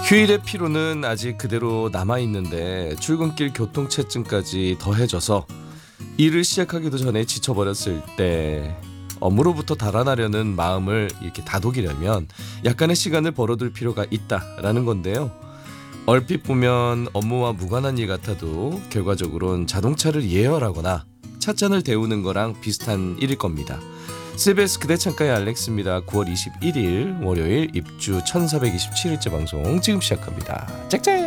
휴일의 피로는 아직 그대로 남아있는데 출근길 교통체증까지 더해져서 일을 시작하기도 전에 지쳐버렸을 때 업무로부터 달아나려는 마음을 이렇게 다독이려면 약간의 시간을 벌어둘 필요가 있다라는 건데요. 얼핏 보면 업무와 무관한 일 같아도 결과적으로는 자동차를 예열하거나 찻잔을 데우는 거랑 비슷한 일일 겁니다. CBS 그대 창가의 알렉스입니다. 9월 21일 월요일 입주 1427일째 방송 지금 시작합니다. 짝짝.